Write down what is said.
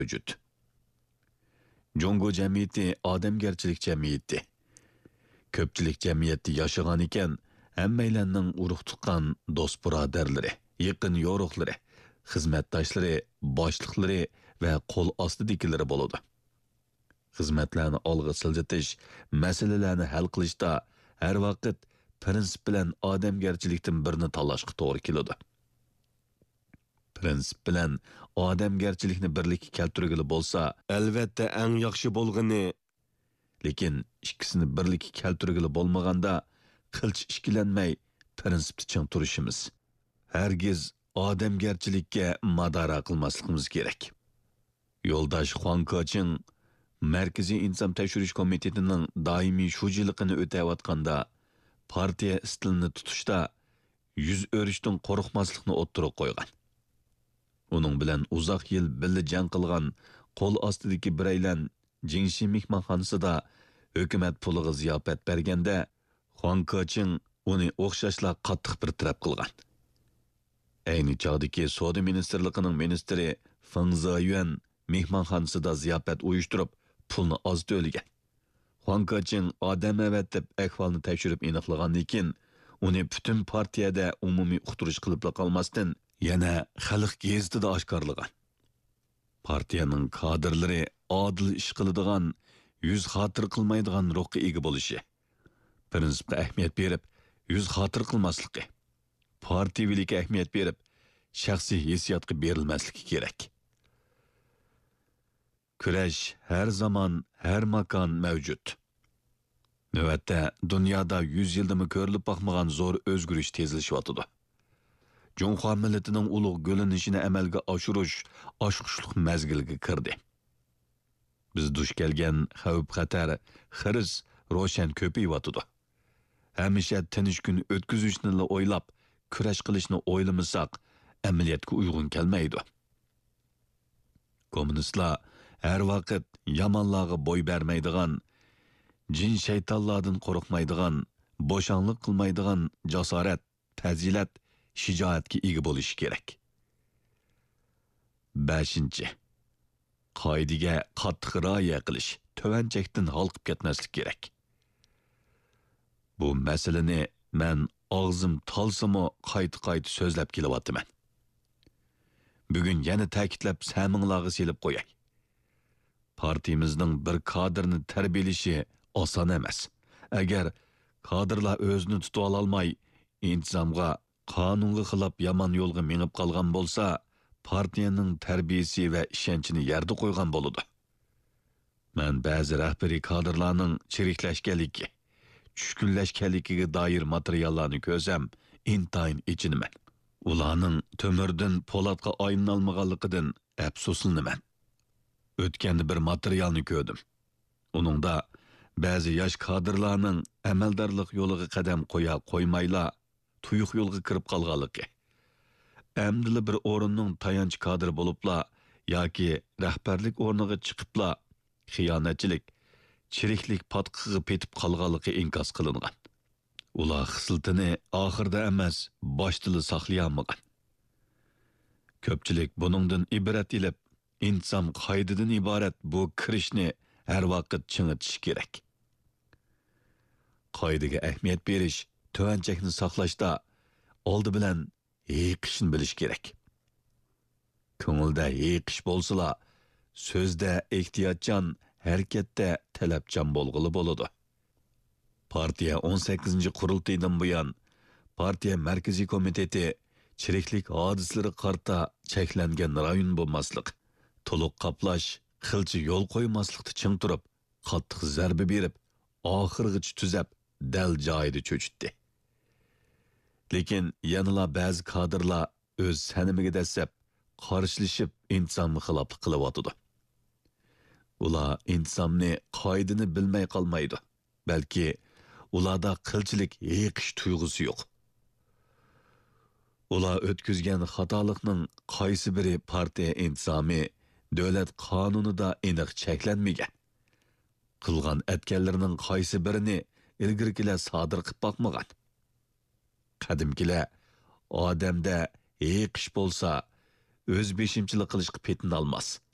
mevcut. Jongo jamiyati odamgarchilik jamiyati. Ko'pchilik jamiyatda yashagan ekan, hammalarning urug' tuqqan do'st birodarlari, yaqin yo'riqlari, xizmatdoshlari, boshliqlari va qo'l ostidagilari bo'ladi. Xizmatlarni olg'a siljitish, masalalarni hal qilishda har vaqt prinsip bilan odamgarchilikdan birini tanlashga to'g'ri keladi. Prinsip bilan odamgarchilikni birlikka keltirgili bo'lsa, albatta eng yaxshi bo'lgani, lekin ikkisini birlikka keltirgili bo'lmaganda qilch ishkilanmay prinsipni ching turishimiz. Hargiz odamgarchilikka madora qilmasligimiz kerak. Yo'ldosh Xuan Koching Markaziy inson tekshirish komitetining doimiy shujiligini o'tayotganda partiya istilini tutishda yuz o'rishdan qo'rqmaslikni o'ttirib qo'ygan. Uning bilan uzoq yil birga jang qilgan qo'l ostidagi biraylar Jingshi mehmonxonasida hukumat puliga ziyofat berganda Xuan Koching uni o'xshashla qattiq bir taraf qilgan. Ayni chog'dagi Savdo ministrligining ministri Feng Ziyuan mehmonxonasida ziyofat uyushtirib pulni oz to'lagan. Xuan Koching odam avatib ahvolni tekshirib aniqlagandan keyin uni butun partiyada umumiy uqtirish qilib qolmasdan yana xalq gazetida oshkorlagan. Partiyaning kadrlari adil ish qiladigan, yuz xotir qilmaydigan ruhga ega bo'lishi, prinsipga ahamiyat berib, yuz xotir qilmasligi, partiyavilikka ahamiyat berib, shaxsiy hissiyotga berilmasligi kerak. Kurash har zamon, har makon mavjud. Navbatda dunyoda 100 yildami ko'rilib boqmagan zo'r o'zgarish tezlashyotidi. Jonxo millatining ulug' g'o'lanishini amalga oshirish oshqushliq mazgilga kirdi. Biz duch kelgan xavf-xatar, xiris ro'shan ko'payyotidi. Hamisha tinch kun o'tkazishni o'ylab, kurash qilishni o'ylamasak, amaliyotga uyg'un kelmaydi. Kommunistlar har vaqt yomonlarga bo'y bermaydigan, jin shaytonlardan qo'rqmaydigan, bo'shanlik qilmaydigan jasorat, fazilat, shijoatga ega bo'lishi kerak. 5. Qoidaga qattiq rioya qilish, tuvanchakdan halqib ketmaslik kerak. Bu masalani men og'zim talsimi qayta-qayta so'zlab kelyapman. Bugun yana ta'kidlab saminglarga selib qo'yay. Partiyamizning bir kadrni tarbiyalashi oson emas. Agar kadrlar o'zini tuta olmay, intizomga, qonunga xilof yomon yo'lga minib qolgan bo'lsa, partiyaning tarbiyasi va ishonchini yerda qo'ygan bo'ladi. Men ba'zi rahbariy kadrlarning chiriklashganligi, tushkunlashganligiga doir materiallarni ko'rsam, intayin ichinaman. Ularning to'mirdan po'latga aylanolmaganligidan afsuslanaman. O'tganda bir materialni ko'rdim. Uningda ba'zi yosh kadrlarning amaldorlik yo'liga qadam qo'ya qo'ymayla tuyuq yo'lga kirib qolganligi. Amdili bir o'rinning tayanch kadri bo'libla yoki rahbarlik o'rniga chiqibla xiyonatchilik, chiriklik patqiga petib qolganligi inkos qilingan. Ular xislitini oxirda emas, boshda saqlayolmagan. Ko'pchilik buningdan ibrat ilib, inson qoidadan iborat bu kirishni har vaqt chingitish kerak. Qoidaga ahamiyat berish, tuvanchakni saqlashda oldi bilan yiqishni bilish kerak. Ko'ngilda yiqish bo'lsa, so'zda ehtiyotchan, harakatda talabchan bo'lg'ili bo'ladi. Partiya 18 qurultaydan buyon partiya markaziy komiteti chiriklik hodislari qarta cheklangan rayon bo'lmaslik, to'liq qaplash, xilchi yo'l qo'ymaslikda ching turib, qattiq zarba berib, oxirgacha tuzab, dal joyida cho'chitdi. Lekin yanıla ba'zi kadrlar o'z sanimiga dasab, qarshilashib, insonni xiloflik qilyotdi. Ular insonni qoidani bilmay qolmaydi, balki ularda qilchilik yiqish tuyg'usi yo'q. Ular o'tkazgan xatolikning qaysi biri partiya intizomi, davlat qonunida aniq cheklanmagan. Qilgan atganlarining qaysi birini ilgirkilar sodir qilib boqmagan. Qadimkilar odamda yiqish bo'lsa, o'z beshimchilik qilishga petin olmas.